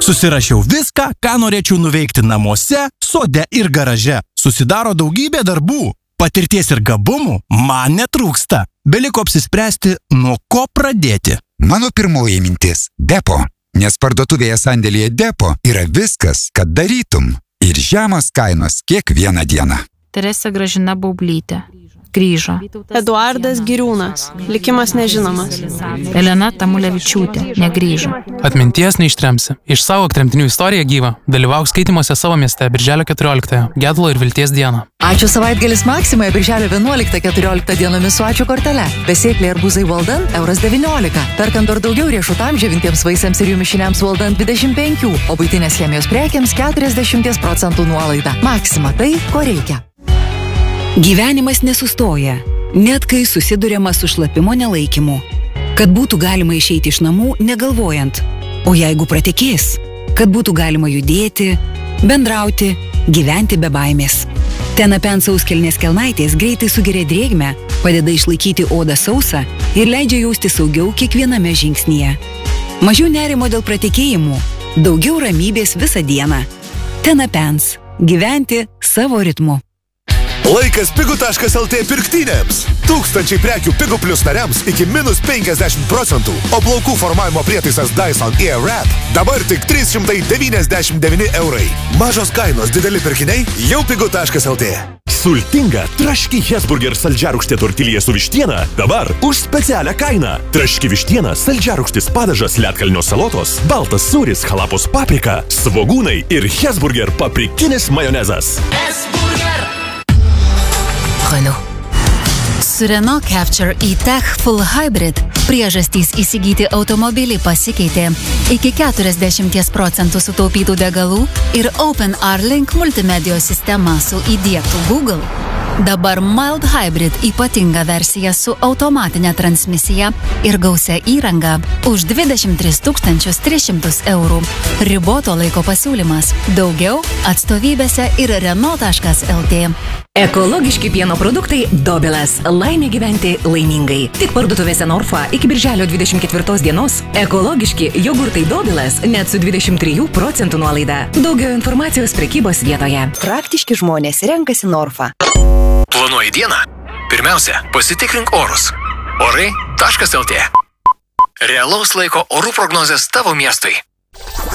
Susirašiau viską, ką norėčiau nuveikti namuose, sode ir garaže. Susidaro daugybė darbų. Patirties ir gabumų man netrūksta. Beliko apsispręsti, nuo ko pradėti. Mano pirmoji mintis – Depo. Nes parduotuvėje sandėlyje Depo yra viskas, kad darytum. Ir žemos kainos kiekvieną dieną. Teresė Gražina Baublytė. Grįžo. Eduardas Giriūnas. Likimas nežinomas. Elena Tamulevičiūtė. Negrįžo. Atminties neištremsi. Išsaugok tremtinių istoriją gyvą. Dalyvauk skaitymuose savo mieste birželio 14-ąją. Gedulo ir vilties dieną. Ačiū savaitgalis Maksimoje birželio 11-14 dienomis su ačiū kortele. Besėkliai arbūzai Walden €19. Perkant dar daugiau riešutam, džiovintiems vaisiams ir jų mišiniams Walden 25, o buitinės chemijos prekiams 40% nuolaida. Maksima tai, ko reikia. Gyvenimas nesustoja, net kai susiduriama su šlapimo nelaikymu. Kad būtų galima išeiti iš namų negalvojant, o jeigu pratekės, kad būtų galima judėti, bendrauti, gyventi be baimės. Tenapen sauskelnės kelnaitės greitai sugeria drėgmę, padeda išlaikyti odą sausą ir leidžia jausti saugiau kiekviename žingsnyje. Mažiau nerimo dėl pratekėjimų, daugiau ramybės visą dieną. Tenapens. Gyventi savo ritmu. Laikas pigu.lt pirktynėms. Tūkstančiai prekių Pigu Plus nariams iki minus 50%, o plaukų formavimo prietaisas Dyson Airwrap dabar tik 399 €. Mažos kainos, dideli pirkiniai jau pigu.lt. Sultinga traški Hesburger saldžiarūgštė tortilija su vištiena dabar už specialią kainą. Traški vištiena, saldžiarūgštis padažas, ledkalnio salotos, baltas sūris, halapos paprika, svogūnai ir Hesburger paprikinis majonezas. Renault. Su Renault Capture e-Tech Full Hybrid priežastys įsigyti automobilį pasikeitė. Iki 40% sutaupytų degalų ir OpenR Link multimedijos sistema su įdiegtų Google. Dabar Mild Hybrid ypatinga versija su automatinė transmisija ir gausia įranga už 23 300 €. Riboto laiko pasiūlymas. Daugiau atstovybėse ir Renault.lt. Ekologiški pieno produktai Dobilas. Laimė gyventi laimingai. Tik parduotuvėse Norfa iki birželio 24 dienos. Ekologiški jogurtai Dobilas net su 23% nuolaida. Daugiau informacijos prekybos vietoje. Praktiški žmonės renkasi Norfa. Planuoji dieną? Pirmiausia, pasitikrink orus. Orai.lt. Realaus laiko orų prognozės tavo miestui.